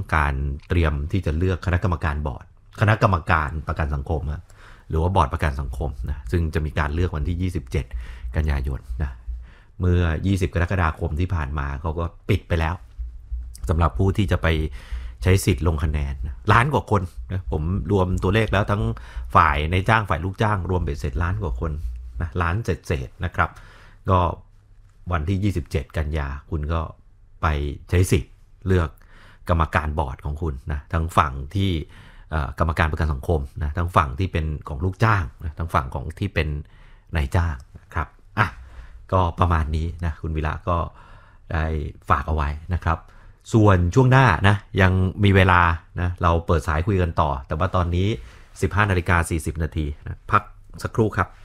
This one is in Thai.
การเตรียมที่จะเลือกคณะกรรมการบอร์ดคณะกรรมการประกันสังคมหรือว่าบอร์ดประกันสังคมนะซึ่งจะมีการเลือกวันที่27กันยายนนะเมื่อ20กรกฎาคมที่ผ่านมาเขาก็ปิดไปแล้วสำหรับผู้ที่จะไปใช้สิทธิ์ลงคะแนนล้านกว่าคนนะผมรวมตัวเลขแล้วทั้งฝ่ายในจ้างฝ่ายลูกจ้างรวมเป็นเสร็จล้านกว่าคนนะล้านเศษนะครับก็วันที่27กันยาคุณก็ไปใช้สิทธิ์เลือกกรรมการบอร์ดของคุณนะทั้งฝั่งที่กรรมการประกันสังคมนะทั้งฝั่งที่เป็นของลูกจ้างนะทั้งฝั่งของที่เป็นนายจ้างนะครับก็ประมาณนี้นะคุณวิระก็ได้ฝากเอาไว้นะครับส่วนช่วงหน้านะยังมีเวลานะเราเปิดสายคุยกันต่อแต่ว่าตอนนี้ 15:40 น.นะพักสักครู่ครับ